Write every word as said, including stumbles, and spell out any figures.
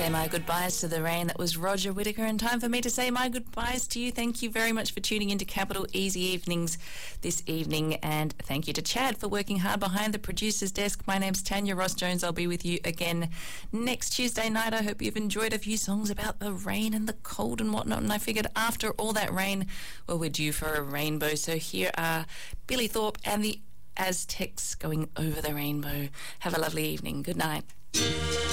say my goodbyes to the rain. That was Roger Whittaker, and time for me to say my goodbyes to you. Thank you very much for tuning into Capital Easy Evenings this evening, and thank you to Chad for working hard behind the producer's desk. My name's Tanya Ross-Jones. I'll be with you again next Tuesday night. I hope you've enjoyed a few songs about the rain and the cold and whatnot, and I figured after all that rain, well, we're due for a rainbow. So here are Billy Thorpe and the Aztecs going over the rainbow. Have a lovely evening. Good night.